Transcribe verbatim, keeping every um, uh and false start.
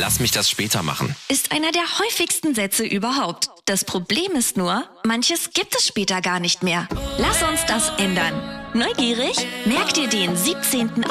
Lass mich das später machen. Ist einer der häufigsten Sätze überhaupt. Das Problem ist nur, manches gibt es später gar nicht mehr. Lass uns das ändern. Neugierig? Merk dir den siebzehnten